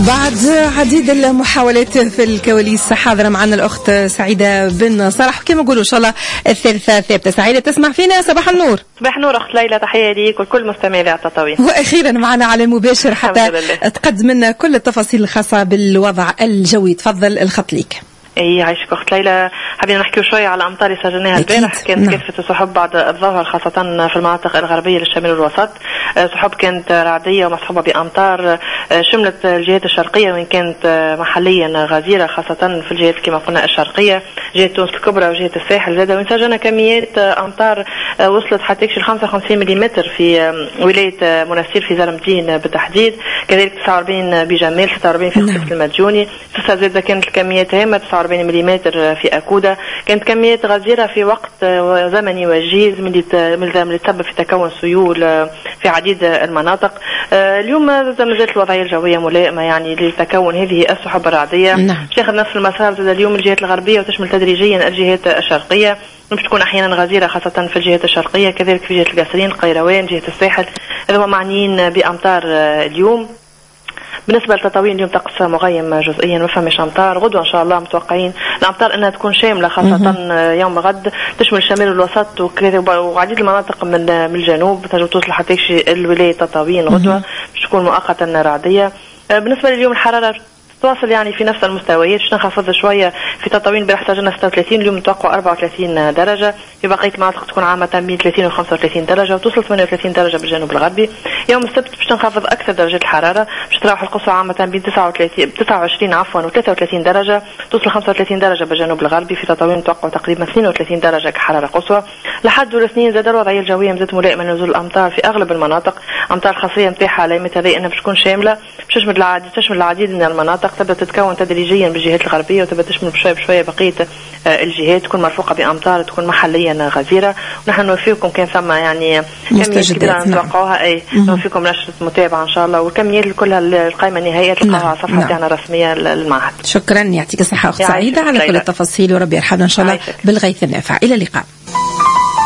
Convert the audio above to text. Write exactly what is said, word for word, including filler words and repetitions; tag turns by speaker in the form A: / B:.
A: بعد عديد المحاولات في الكواليس حاضرة معنا الأخت سعيدة بن صالح، كما نقولوا إن شاء الله الثالثة ثابتة. سعيدة تسمع فينا؟ صباح النور.
B: صباح النور أخت ليلى، تحية ليك وكل مستمعي التطاوين.
A: وأخيرا معنا على المباشر حتى تقدم لنا كل التفاصيل الخاصة بالوضع الجوي. تفضل الخط ليك.
B: اي عايشك اخت ليلى. حابين نحكي شويه على امطار سجلناها البارح. كانت نعم. كافه السحب بعد الظهر خاصه في المناطق الغربيه للشمال والوسط. سحب كانت رعديه ومصحوبه بامطار شملت الجهات الشرقيه وان كانت محليا غزيره خاصه في الجهات كما قلنا الشرقيه، جهه تونس الكبرى وجهه الساحل زاده، وان سجلنا كميات امطار وصلت حتى يكشي خمسة وخمسين ملم في ولايه منسير في زرمدين بالتحديد، كذلك تسعة وأربعين بجمال، ستة وأربعين في قصف المدجوني، في زاده كانت الكميات هامه تسعة وأربعين ملم في أكودا. كانت كميات غزيرة في وقت زمني وجيز من اللي تسبب في تكون سيول في عديد المناطق. اليوم ما زالت الوضعية الجوية ملائمة يعني لتكون هذه السحب الرعدية. نعم. تاخذ نفس المسار زاد اليوم الجهات الغربية وتشمل تدريجيا الجهات الشرقية، مش تكون أحيانا غزيرة خاصة في الجهات الشرقية، كذلك في جهة القصرين القيروان جهة الساحل، هذول معنيين بأمطار اليوم. بالنسبة للتطاوين اليوم طقس مغيم جزئيا ما فماش امطار. غدوة ان شاء الله متوقعين الامطار انها تكون شاملة خاصة يوم غد تشمل الشمال والوسط وعديد المناطق من من الجنوب، تنجم توصل حتى الولاية التطاوين غدوة باش تكون مؤقتا رعدية. بالنسبة لليوم الحرارة تواصل يعني في نفس المستويات، باش نخفض شويه في تطاوين بارح سجلنا ستة وثلاثين، اليوم نتوقع أربعة وثلاثين درجه، في بقيه المناطق تكون عامه بين ثلاثين و خمسة وثلاثين درجه، وتوصل ثمانية وثلاثين درجه بالجنوب الغربي. يوم السبت باش نخفض اكثر درجات الحراره، باش تروح القصوى عامه بين تسعة وثلاثين تسعة وعشرين عفوا و ثلاثة وثلاثين درجه، توصل خمسة وثلاثين درجه بالجنوب الغربي، في تطاوين نتوقع تقريبا اثنين وثلاثين درجه كحراره قصوى. لحد الاثنين زاد الوضعيه الجويه مازالت ملائمه لنزول الامطار في اغلب المناطق، امطار خاصيه نتاعها على متى انها باش تكون شامله، باش تشمل العديد تشمل العديد من المناطق، تبدا تتكون تدريجيا بالجهات الغربيه وتبدا تشمل بشويه بشويه بقيه الجهات، تكون مرفوقه بامطار تكون محليا غزيره. ونحن نوفيكم كان ثم يعني كميات كبيره نتوقعوها، اي نوفيكم نشره متابعه ان شاء الله، والكميات كلها القائمه النهائيه تلقاوها على صفحه تاعنا الرسميه للمعهد.
A: شكرا، يعطيك الصحه اخت سعيده على كل التفاصيل، وربي يرحمنا ان شاء الله بالغيث النافع. الى اللقاء.